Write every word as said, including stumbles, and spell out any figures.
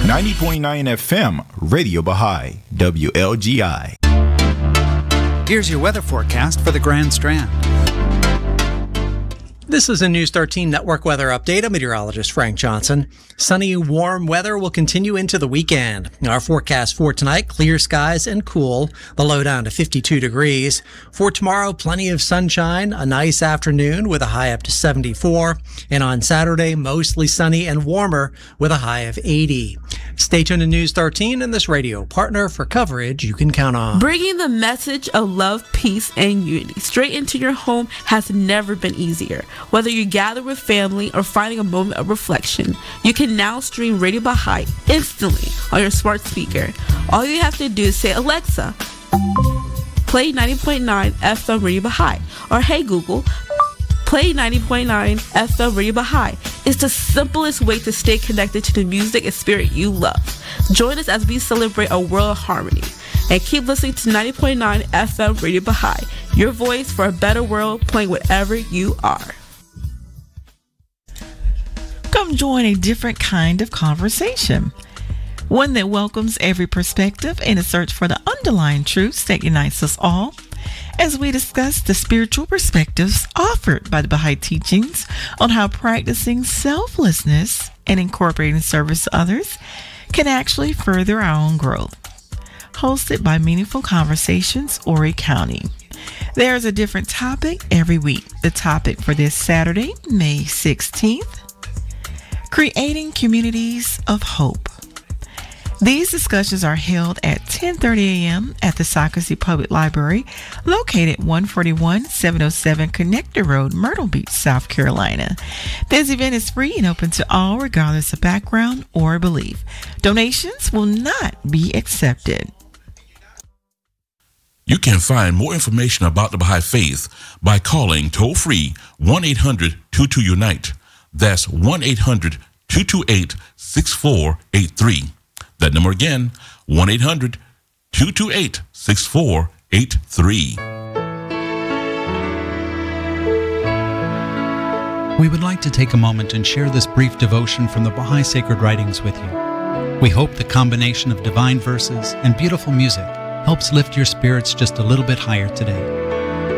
ninety point nine F M, Radio Baha'i, W L G I. Here's your weather forecast for the Grand Strand. This is a News thirteen Network weather update. I'm meteorologist Frank Johnson. Sunny, warm weather will continue into the weekend. Our forecast for tonight, clear skies and cool, the low down to fifty-two degrees. For tomorrow, plenty of sunshine, a nice afternoon with a high up to seventy-four. And on Saturday, mostly sunny and warmer with a high of eighty. Stay tuned to News thirteen and this radio partner for coverage you can count on. Bringing the message of love, peace, and unity straight into your home has never been easier. Whether you gather with family or finding a moment of reflection, you can now stream Radio Baha'i instantly on your smart speaker. All you have to do is say, Alexa, play ninety point nine F M Radio Baha'i, or hey Google, play ninety point nine F M Radio Baha'i. It's the simplest way to stay connected to the music and spirit you love. Join us as we celebrate a world of harmony. And keep listening to ninety point nine F M Radio Baha'i, your voice for a better world, playing wherever you are. Come join a different kind of conversation. One that welcomes every perspective in a search for the underlying truths that unites us all, as we discuss the spiritual perspectives offered by the Baha'i teachings on how practicing selflessness and incorporating service to others can actually further our own growth. Hosted by Meaningful Conversations, Horry County. There is a different topic every week. The topic for this Saturday, May sixteenth, Creating Communities of Hope. These discussions are held at ten thirty a.m. at the Socracy Public Library, located one forty-one seven oh seven Connector Road, Myrtle Beach, South Carolina. This event is free and open to all, regardless of background or belief. Donations will not be accepted. You can find more information about the Baha'i Faith by calling toll-free one eight hundred two two unite. That's one eight hundred two two eight six four eight three. That number again, one eight hundred two two eight six four eight three. We would like to take a moment and share this brief devotion from the Baha'i Sacred Writings with you. We hope the combination of divine verses and beautiful music helps lift your spirits just a little bit higher today.